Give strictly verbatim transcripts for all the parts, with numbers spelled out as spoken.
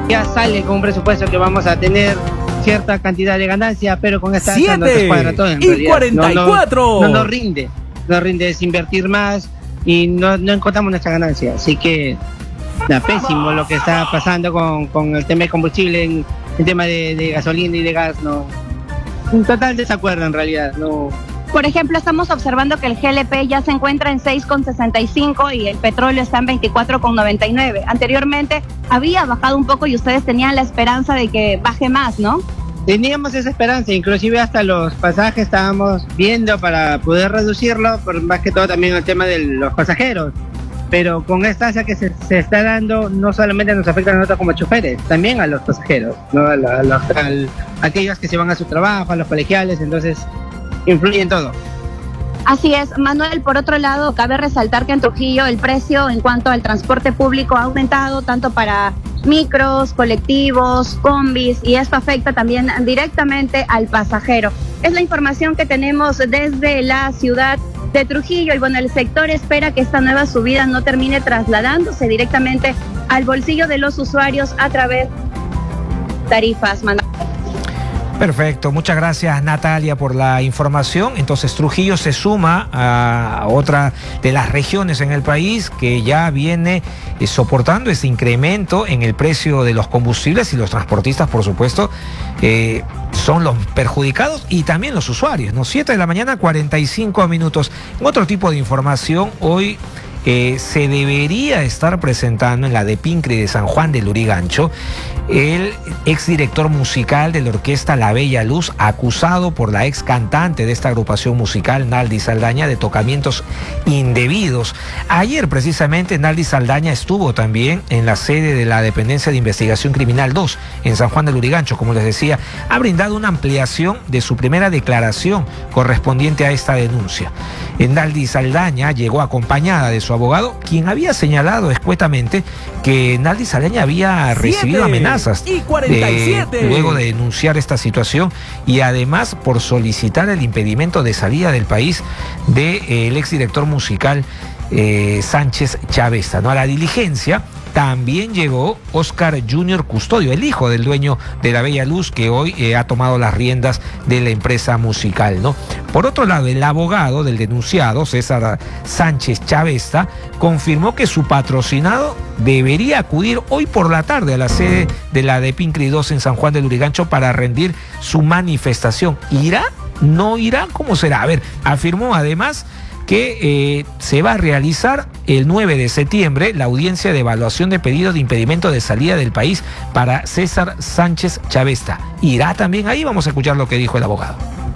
ya sale con un presupuesto que vamos a tener cierta cantidad de ganancia, pero con esta siete no nos cuadra todo en y realidad. cuarenta y cuatro. No, no, no nos rinde, no rinde, es invertir más y no, no encontramos nuestra ganancia. Así que, nada, pésimo lo que está pasando con, con el tema de combustible, en el tema de, de gasolina y de gas, no. Un total desacuerdo en realidad, no. Por ejemplo, estamos observando que el G L P ya se encuentra en seis con sesenta y cinco y el petróleo está en veinticuatro con noventa y nueve. Anteriormente había bajado un poco y ustedes tenían la esperanza de que baje más, ¿no? Teníamos esa esperanza, inclusive hasta los pasajes estábamos viendo para poder reducirlo, por más que todo también el tema de los pasajeros. Pero con esta alza que se, se está dando, no solamente nos afecta a nosotros como choferes, también a los pasajeros, ¿no? A, la, a, los, a aquellos que se van a su trabajo, a los colegiales, entonces influye en todo. Así es, Manuel. Por otro lado, cabe resaltar que en Trujillo el precio en cuanto al transporte público ha aumentado tanto para micros, colectivos, combis, y esto afecta también directamente al pasajero. Es la información que tenemos desde la ciudad de Trujillo y bueno, el sector espera que esta nueva subida no termine trasladándose directamente al bolsillo de los usuarios a través de tarifas, Manuel. Perfecto, muchas gracias Natalia por la información. Entonces Trujillo se suma a otra de las regiones en el país que ya viene eh, soportando este incremento en el precio de los combustibles, y los transportistas, por supuesto, eh, son los perjudicados y también los usuarios, ¿no? siete de la mañana, cuarenta y cinco minutos. En otro tipo de información, hoy Eh, se debería estar presentando en la de Pincri de San Juan de Lurigancho el exdirector musical de la orquesta La Bella Luz, acusado por la ex cantante de esta agrupación musical, Naldi Saldaña, de tocamientos indebidos. Ayer precisamente Naldi Saldaña estuvo también en la sede de la Dependencia de Investigación Criminal dos en San Juan de Lurigancho. Como les decía, ha brindado una ampliación de su primera declaración correspondiente a esta denuncia. Naldi Saldaña llegó acompañada de su abogado, quien había señalado escuetamente que Naldi Saldaña había recibido amenazas y cuarenta y siete. Eh, luego de denunciar esta situación, y además por solicitar el impedimento de salida del país del de, eh, exdirector musical eh, Sánchez Chavesta, ¿no? A la diligencia también llegó Oscar Junior Custodio, el hijo del dueño de La Bella Luz, que hoy eh, ha tomado las riendas de la empresa musical, ¿no? Por otro lado, el abogado del denunciado, César Sánchez Chavesta, confirmó que su patrocinado debería acudir hoy por la tarde a la sede de la de Pincri dos en San Juan de Lurigancho para rendir su manifestación. ¿Irá? ¿No irá? ¿Cómo será? A ver, afirmó además que eh, se va a realizar el nueve de septiembre la audiencia de evaluación de pedido de impedimento de salida del país para César Sánchez Chavesta. ¿Irá también ahí? Vamos a escuchar lo que dijo el abogado.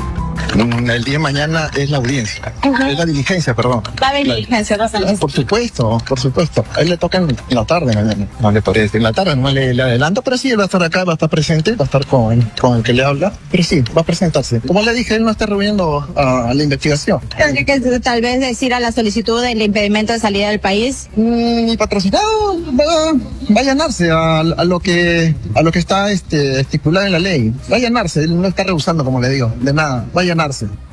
El día de mañana es la audiencia, uh-huh. es la diligencia, perdón. Va a haber diligencia, ¿no? Por supuesto, por supuesto. A él le toca en la tarde, mañana. No le parece. En la tarde no le, le adelanto, pero sí, él va a estar acá, va a estar presente, va a estar con, con el que le habla. Pero sí, va a presentarse. Como le dije, él no está reuniendo a, a la investigación. ¿Tendría que tal vez decir a la solicitud del impedimento de salida del país? Mm, mi patrocinado va, va a llenarse a, a lo que a lo que está este, estipulado en la ley. Va a llenarse, él no está rehusando, como le digo, de nada. Va a llenarse.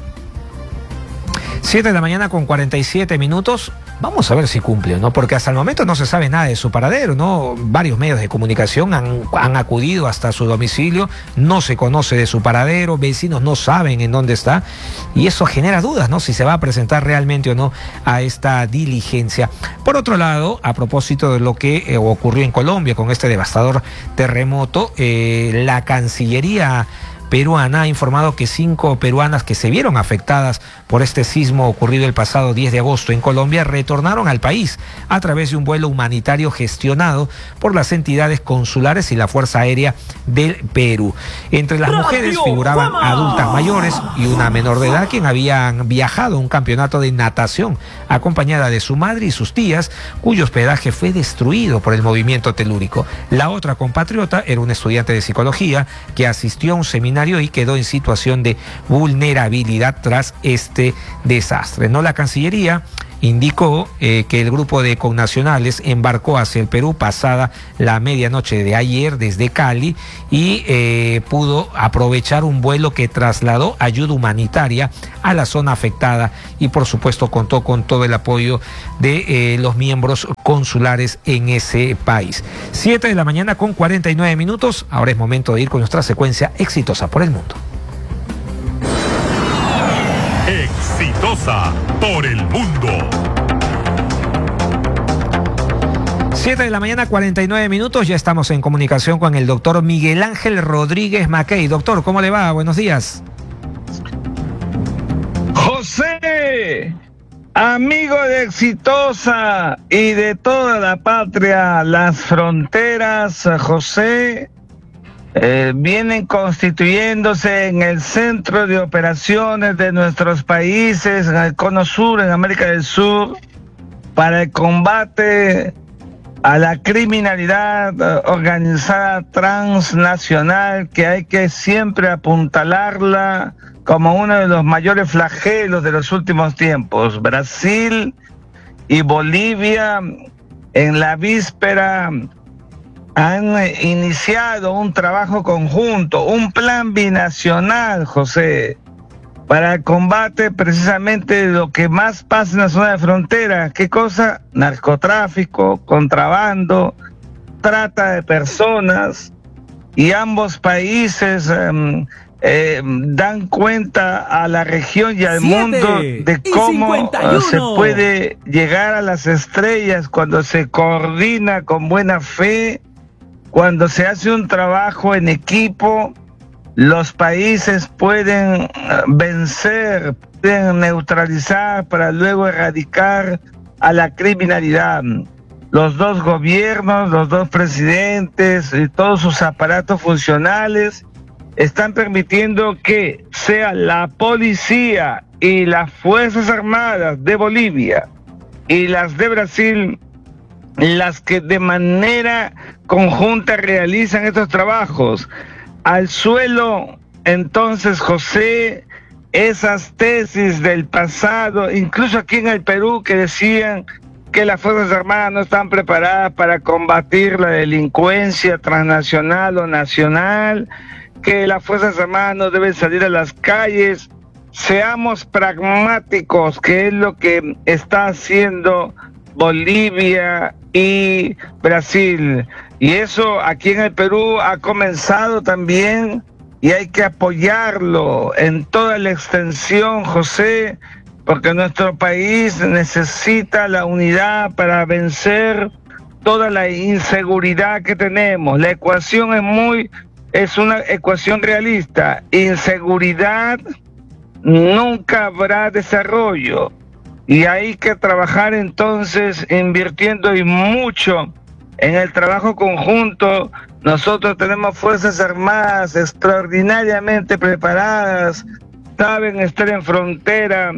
siete de la mañana con cuarenta y siete minutos. Vamos a ver si cumple, ¿no? Porque hasta el momento no se sabe nada de su paradero, ¿no? Varios medios de comunicación han, han acudido hasta su domicilio, no se conoce de su paradero, vecinos no saben en dónde está, y eso genera dudas, ¿no? Si se va a presentar realmente o no a esta diligencia. Por otro lado, a propósito de lo que eh, ocurrió en Colombia con este devastador terremoto, eh, la Cancillería peruana ha informado que cinco peruanas que se vieron afectadas por este sismo ocurrido el pasado diez de agosto en Colombia retornaron al país a través de un vuelo humanitario gestionado por las entidades consulares y la Fuerza Aérea del Perú. Entre las mujeres figuraban adultas mayores y una menor de edad, quien habían viajado a un campeonato de natación acompañada de su madre y sus tías, cuyo hospedaje fue destruido por el movimiento telúrico. La otra compatriota era un estudiante de psicología que asistió a un seminario y quedó en situación de vulnerabilidad tras este desastre, ¿no? La Cancillería indicó eh, que el grupo de connacionales embarcó hacia el Perú pasada la medianoche de ayer desde Cali y eh, pudo aprovechar un vuelo que trasladó ayuda humanitaria a la zona afectada y por supuesto contó con todo el apoyo de eh, los miembros consulares en ese país. siete de la mañana con cuarenta y nueve minutos, ahora es momento de ir con nuestra secuencia exitosa por el mundo. Exitosa por el mundo. siete de la mañana, cuarenta y nueve minutos, ya estamos en comunicación con el doctor Miguel Ángel Rodríguez Mackey. Doctor, ¿cómo le va? Buenos días. José, amigo de Exitosa y de toda la patria, las fronteras, José, eh, vienen constituyéndose en el centro de operaciones de nuestros países, en el Cono Sur, en América del Sur, para el combate a la criminalidad organizada transnacional, que hay que siempre apuntalarla como uno de los mayores flagelos de los últimos tiempos. Brasil y Bolivia en la víspera han iniciado un trabajo conjunto, un plan binacional, José, para el combate precisamente de lo que más pasa en la zona de frontera. ¿Qué cosa? Narcotráfico, contrabando, trata de personas, y ambos países eh, eh, dan cuenta a la región y al mundo de cómo uh, se puede llegar a las estrellas cuando se coordina con buena fe, cuando se hace un trabajo en equipo. Los países pueden vencer, pueden neutralizar para luego erradicar a la criminalidad. Los dos gobiernos, los dos presidentes y todos sus aparatos funcionales están permitiendo que sea la policía y las Fuerzas Armadas de Bolivia y las de Brasil las que de manera conjunta realizan estos trabajos. Al suelo, entonces, José, esas tesis del pasado, incluso aquí en el Perú, que decían que las Fuerzas Armadas no están preparadas para combatir la delincuencia transnacional o nacional, que las Fuerzas Armadas no deben salir a las calles. Seamos pragmáticos, que es lo que está haciendo Bolivia y Brasil. Y eso aquí en el Perú ha comenzado también y hay que apoyarlo en toda la extensión, José, porque nuestro país necesita la unidad para vencer toda la inseguridad que tenemos. La ecuación es muy, es una ecuación realista. Inseguridad, nunca habrá desarrollo. Y hay que trabajar entonces invirtiendo y mucho en el trabajo conjunto. Nosotros tenemos Fuerzas Armadas extraordinariamente preparadas, saben estar en frontera,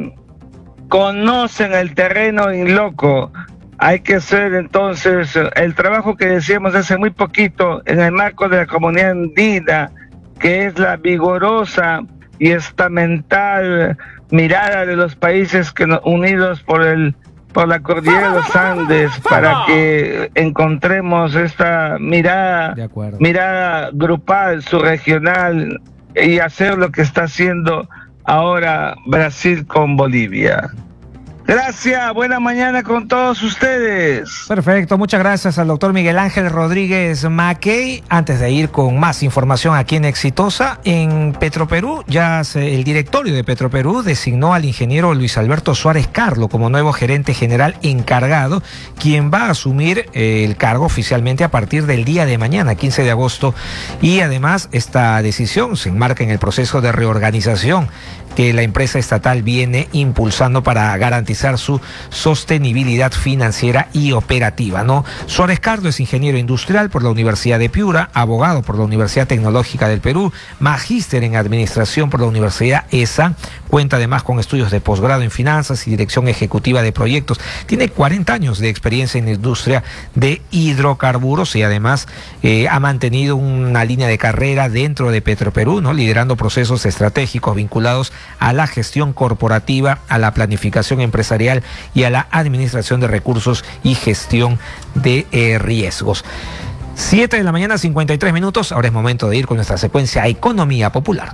conocen el terreno in loco. Hay que hacer entonces el trabajo que decíamos hace muy poquito en el marco de la comunidad andina, que es la vigorosa y estamental mirada de los países que unidos por el por la cordillera de los Andes, para que encontremos esta mirada, mirada grupal, subregional, y hacer lo que está haciendo ahora Brasil con Bolivia. Gracias, buena mañana con todos ustedes. Perfecto, muchas gracias al doctor Miguel Ángel Rodríguez Mackey. Antes de ir con más información aquí en Exitosa, en Petroperú, ya se, el directorio de Petroperú designó al ingeniero Luis Alberto Suárez Carlo como nuevo gerente general encargado, quien va a asumir eh, el cargo oficialmente a partir del día de mañana, quince de agosto, y además esta decisión se enmarca en el proceso de reorganización que la empresa estatal viene impulsando para garantizar su sostenibilidad financiera y operativa, ¿no? Suárez Carlo es ingeniero industrial por la Universidad de Piura, abogado por la Universidad Tecnológica del Perú, magíster en administración por la Universidad E S A, cuenta además con estudios de posgrado en finanzas y dirección ejecutiva de proyectos. Tiene cuarenta años de experiencia en la industria de hidrocarburos y además eh, ha mantenido una línea de carrera dentro de Petroperú, ¿no? Liderando procesos estratégicos vinculados a la gestión corporativa, a la planificación empresarial empresarial y a la administración de recursos y gestión de eh, riesgos. siete de la mañana, cincuenta y tres minutos. Ahora es momento de ir con nuestra secuencia Economía Popular.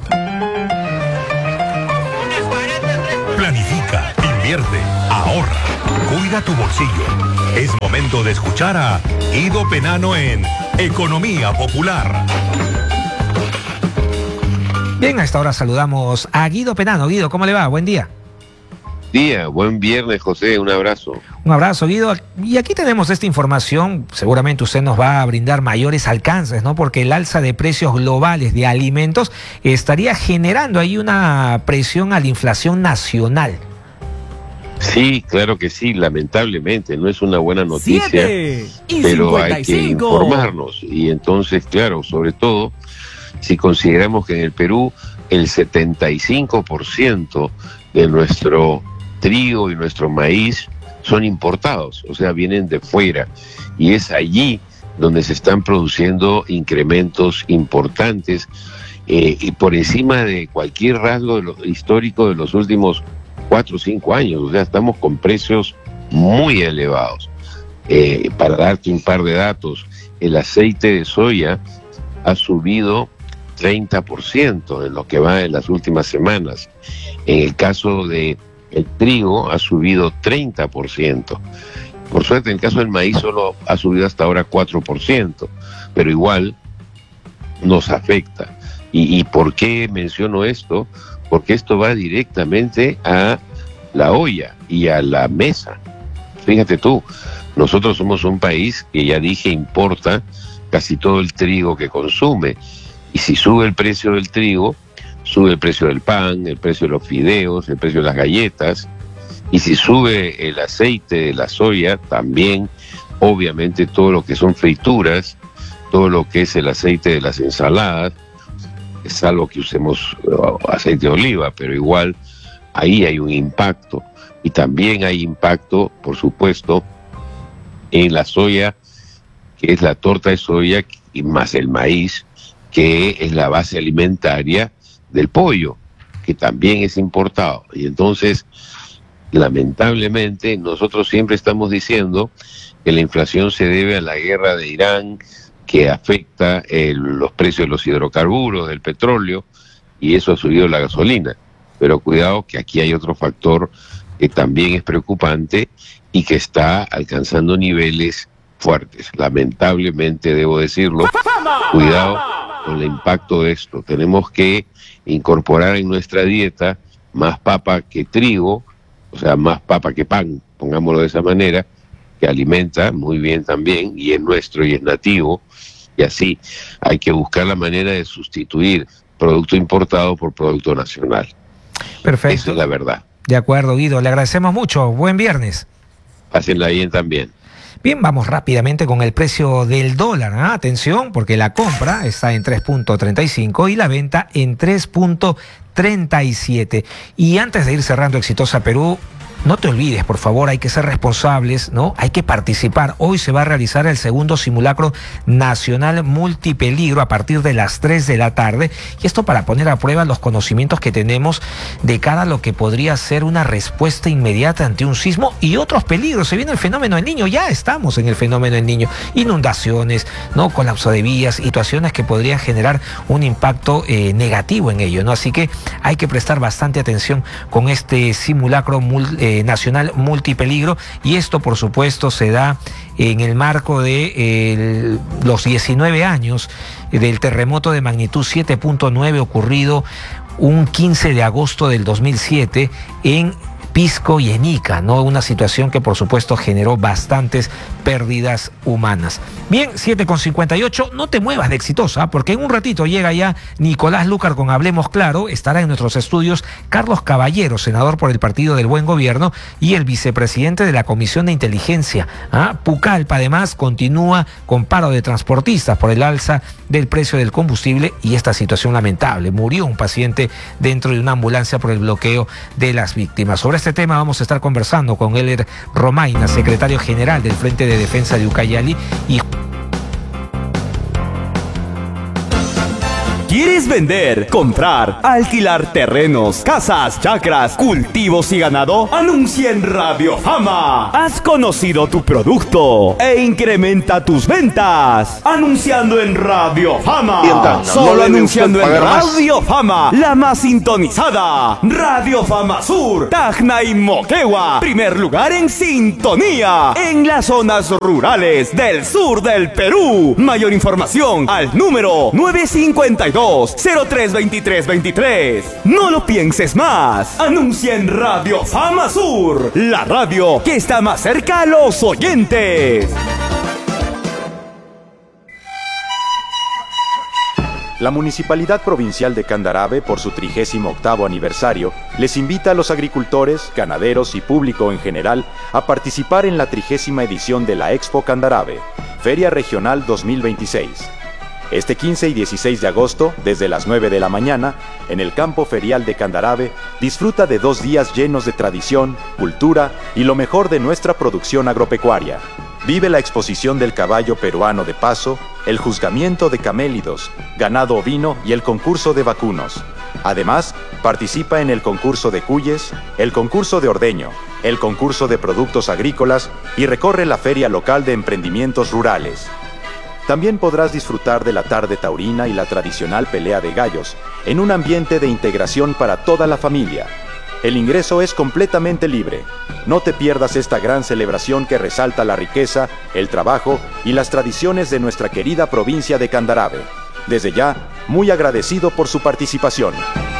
Planifica, invierte, ahorra, cuida tu bolsillo. Es momento de escuchar a Guido Penano en Economía Popular. Bien, a esta hora saludamos a Guido Penano. Guido, ¿cómo le va? Buen día. Día, buen viernes, José, un abrazo. Un abrazo, Guido. Y aquí tenemos esta información, seguramente usted nos va a brindar mayores alcances, ¿no? Porque el alza de precios globales de alimentos estaría generando ahí una presión a la inflación nacional. Sí, claro que sí, lamentablemente, no es una buena noticia, Siete y pero hay que cincuenta y cinco. informarnos. Y entonces, claro, sobre todo, si consideramos que en el Perú el setenta y cinco por ciento de nuestro trigo y nuestro maíz son importados, o sea, vienen de fuera, y es allí donde se están produciendo incrementos importantes eh, y por encima de cualquier rasgo de lo, histórico de los últimos cuatro o cinco años, o sea, estamos con precios muy elevados. Eh, para darte un par de datos, el aceite de soya ha subido treinta por ciento en lo que va en las últimas semanas. En el caso de el trigo ha subido treinta por ciento. Por suerte, en el caso del maíz solo ha subido hasta ahora cuatro por ciento, pero igual nos afecta. ¿Y, y por qué menciono esto? Porque esto va directamente a la olla y a la mesa. Fíjate tú, nosotros somos un país que, ya dije, importa casi todo el trigo que consume. Y si sube el precio del trigo, sube el precio del pan, el precio de los fideos, el precio de las galletas. Y si sube el aceite de la soya, también, obviamente, todo lo que son frituras, todo lo que es el aceite de las ensaladas, salvo que usemos aceite de oliva, pero igual ahí hay un impacto. Y también hay impacto, por supuesto, en la soya, que es la torta de soya, y más el maíz, que es la base alimentaria del pollo, que también es importado. Y entonces, lamentablemente, nosotros siempre estamos diciendo que la inflación se debe a la guerra de Irán, que afecta el, los precios de los hidrocarburos, del petróleo, y eso ha subido la gasolina. Pero cuidado que aquí hay otro factor que también es preocupante y que está alcanzando niveles fuertes. Lamentablemente, debo decirlo, cuidado con el impacto de esto. Tenemos que incorporar en nuestra dieta más papa que trigo, o sea, más papa que pan, pongámoslo de esa manera, que alimenta muy bien también, y es nuestro y es nativo, y así hay que buscar la manera de sustituir producto importado por producto nacional. Perfecto. Esa es la verdad. De acuerdo, Guido, le agradecemos mucho. Buen viernes. Pásenla bien también. Bien, vamos rápidamente con el precio del dólar. ¿Ah? Atención, porque la compra está en tres punto treinta y cinco y la venta en tres punto treinta y siete. Y antes de ir cerrando Exitosa Perú, no te olvides, por favor, hay que ser responsables, ¿no? Hay que participar. Hoy se va a realizar el segundo simulacro nacional multipeligro a partir de las tres de la tarde. Y esto para poner a prueba los conocimientos que tenemos de cara a lo que podría ser una respuesta inmediata ante un sismo y otros peligros. Se viene el fenómeno del Niño, ya estamos en el fenómeno del Niño. Inundaciones, ¿no? Colapso de vías, situaciones que podrían generar un impacto eh, negativo en ello, ¿no? Así que hay que prestar bastante atención con este simulacro multipeligro. Eh, nacional multipeligro, y esto por supuesto se da en el marco de eh, los diecinueve años del terremoto de magnitud siete punto nueve ocurrido un quince de agosto del dos mil siete en Pisco y en Ica, ¿no? Una situación que por supuesto generó bastantes pérdidas humanas. Bien, siete con cincuenta y ocho, no te muevas de Exitosa, porque en un ratito llega ya Nicolás Lucar con Hablemos Claro, estará en nuestros estudios Carlos Caballero, senador por el Partido del Buen Gobierno y el vicepresidente de la Comisión de Inteligencia. ¿Ah? Pucallpa además continúa con paro de transportistas por el alza del precio del combustible y esta situación lamentable. Murió un paciente dentro de una ambulancia por el bloqueo de las víctimas. Sobre este tema vamos a estar conversando con Heller Romaina, secretario general del Frente de Defensa de Ucayali, y ¿Quieres vender, comprar, alquilar terrenos, casas, chacras, cultivos y ganado? Anuncia en Radio Fama. Has conocido tu producto e incrementa tus ventas. Anunciando en Radio Fama. Solo no anunciando en Radio más. Fama, la más sintonizada. Radio Fama Sur, Tacna y Moquegua. Primer lugar en sintonía en las zonas rurales del sur del Perú. Mayor información al número nueve cinco dos, cero tres dos tres dos tres. No lo pienses más. Anuncia en Radio Fama Sur, la radio que está más cerca a los oyentes. La Municipalidad Provincial de Candarave, por su trigésimo octavo aniversario, les invita a los agricultores, ganaderos y público en general a participar en la trigésima edición de la Expo Candarave, Feria Regional dos mil veintiséis. Este quince y dieciséis de agosto, desde las nueve de la mañana, en el campo ferial de Candarave, disfruta de dos días llenos de tradición, cultura y lo mejor de nuestra producción agropecuaria. Vive la exposición del caballo peruano de paso, el juzgamiento de camélidos, ganado ovino y el concurso de vacunos. Además, participa en el concurso de cuyes, el concurso de ordeño, el concurso de productos agrícolas y recorre la feria local de emprendimientos rurales. También podrás disfrutar de la tarde taurina y la tradicional pelea de gallos, en un ambiente de integración para toda la familia. El ingreso es completamente libre. No te pierdas esta gran celebración que resalta la riqueza, el trabajo y las tradiciones de nuestra querida provincia de Candarave. Desde ya, muy agradecido por su participación.